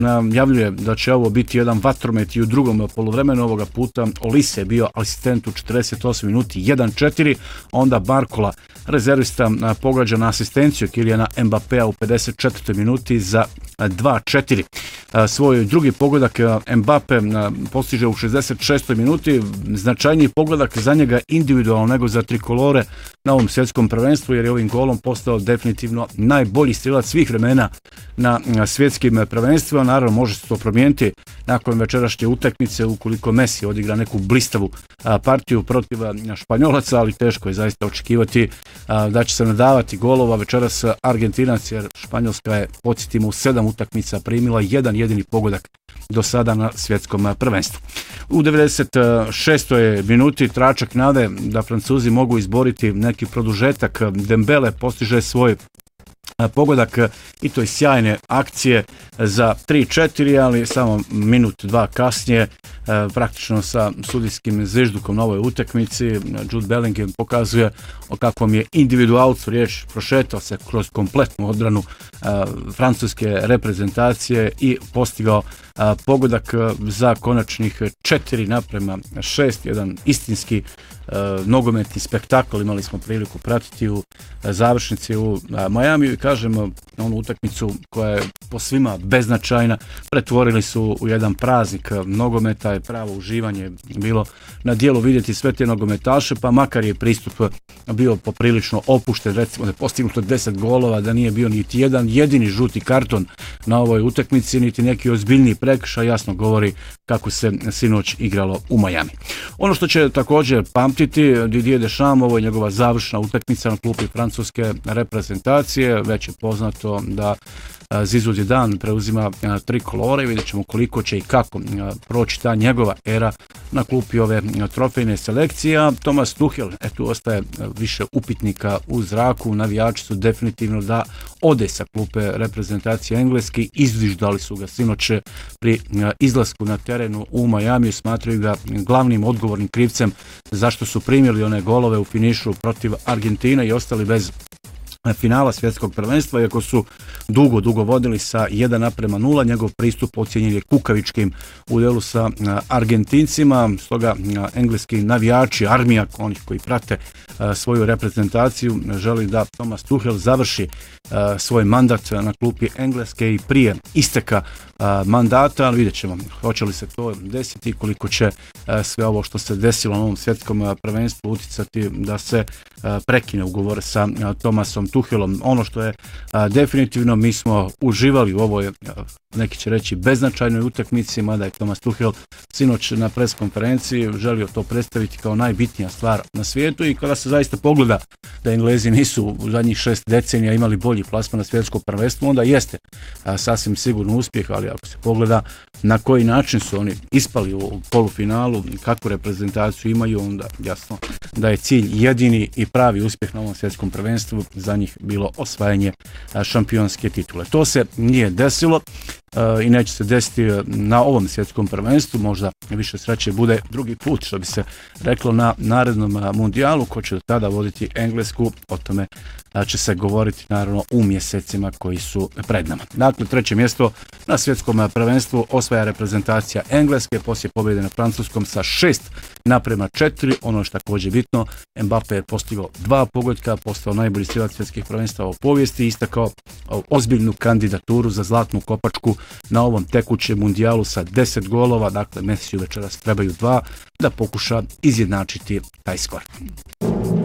najavljuje da će ovo biti jedan vatromet i u drugom poluvremenu. Ovoga puta Olise je bio asistent u 48 minuti 1-4, onda Barcola, rezervista, pogađa na asistenciju Kyliana Mbappéa u 54 minuti za 2-4. Svoj drugi pogodak Mbappé postiže u 66. minuti, značajniji pogodak za njega individualno nego za trikolore na ovom svjetskom prvenstvu, jer je ovim golom postao definitivno najbolji strilac svih vremena na svjetskim prvenstvima. Naravno, može se to promijeniti nakon večerašnje utakmice ukoliko Messi odigra neku blistavu partiju protiv Španjolaca, ali teško je zaista očekivati da će se nadavati golova večeras Argentinac, jer Španjolska je, podsjetimo, u 7 utakmica primila jedan jedini pogodak do sada na svjetskom prvenstvu. U 96. minuti tračak nade da Francuzi mogu izboriti neki produžetak. Dembele postiže svoj pogodak i to je sjajne akcije za 3-4, ali samo minut, dva kasnije, praktično sa sudijskim zviždukom na ovoj utakmici, Jude Bellingham pokazuje o kakvom je individualcu riječ, prošetao se kroz kompletnu odbranu francuske reprezentacije i postigao pogodak za konačnih 4-6, jedan istinski nogometni spektakl. Imali smo priliku pratiti u završnici u Majamiju i kažemo, onu utakmicu koja je po svima beznačajna, pretvorili su u jedan praznik nogometa, je pravo uživanje bilo na dijelu vidjeti sve te nogometaše, pa makar je pristup bio poprilično opušten, recimo da je postignuto 10 golova, da nije bio niti jedan jedini žuti karton na ovoj utakmici, niti neki ozbiljniji prekršaj, jasno govori kako se sinoć igralo u Majami. Ono što će također pamtiti Didier Deschamps, ovo je njegova završna utakmica na klupi francuske reprezentacije, već je poznato da Zizou Zidane preuzima trikolore i vidjet ćemo koliko će i kako proći ta njegova era na klupi ove trofejne selekcije. A Thomas Tuchel, tu ostaje više upitnika u zraku, navijači su definitivno da ode sa klupe reprezentacije Engleske, izviždali su ga sinoć pri izlasku na terenu u Majamiju, smatraju ga glavnim odgovornim krivcem zašto su primili one golove u finišu protiv Argentine i ostali bez finala svjetskog prvenstva, iako su dugo vodili sa 1:0, njegov pristup ocijenjen je kukavičkim u duelu sa Argentincima, stoga engleski navijači, armija onih koji prate svoju reprezentaciju, želi da Thomas Tuchel završi svoj mandat na klupi Engleske i prije isteka mandata, ali vidjet ćemo hoće li se to desiti, koliko će sve ovo što se desilo na ovom svjetskom prvenstvu utjecati da se prekine ugovor sa Thomasom Tuchelom. Ono što je definitivno, mi smo uživali u ovoj, neki će reći, beznačajnoj utakmici, mada je Thomas Tuchel sinoć na pres konferenciji želio to predstaviti kao najbitnija stvar na svijetu i kada se zaista pogleda da Englezi nisu u zadnjih 6 decenija imali bolji plasman na svjetskom prvenstvu, onda jeste sasvim sigurno uspjeh, ali ako se pogleda na koji način su oni ispali u polufinalu, kakvu reprezentaciju imaju, onda jasno da je cilj jedini i pravi uspjeh na ovom svjetskom prvenstvu za njih bilo osvajanje šampionske titule. To se nije desilo i neće se desiti na ovom svjetskom prvenstvu, možda više sreće bude drugi put, što bi se reklo, na narednom mundijalu. Ko će do tada voditi Englesku, o tome će se govoriti naravno u mjesecima koji su pred nama. Dakle, treće mjesto na svjetskom prvenstvu osvaja reprezentacija Engleske poslije pobjede na francuskom sa 6:4. Ono što je također bitno, Mbappé je postigao 2 pogotka, postao najbolji strilac svjetskih prvenstva u povijesti i istakao ozbiljnu kandidaturu za zlatnu kopačku na ovom tekućem mundijalu sa 10 golova. Dakle, Messiju večeras trebaju 2 da pokuša izjednačiti taj skor.